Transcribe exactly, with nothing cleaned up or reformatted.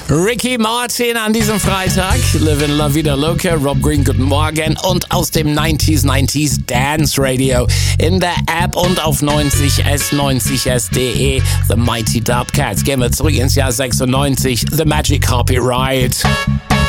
Ricky Martin an diesem Freitag, Livin' La Vida Loca, Rob Green, guten Morgen und aus dem neunziger neunziger Dance Radio in der App und auf neunzig S neunzig S punkt de, The Mighty Dubcats. Gehen wir zurück ins Jahr sechsundneunzig, The Magic Carpet Ride.